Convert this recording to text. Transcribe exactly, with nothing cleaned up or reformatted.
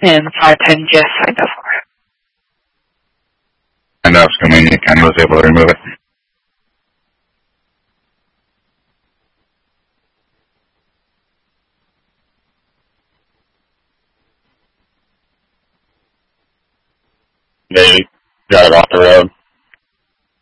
and five ten just signed up for it. And that's convenient. Kenny was able to remove it. They got it off the road.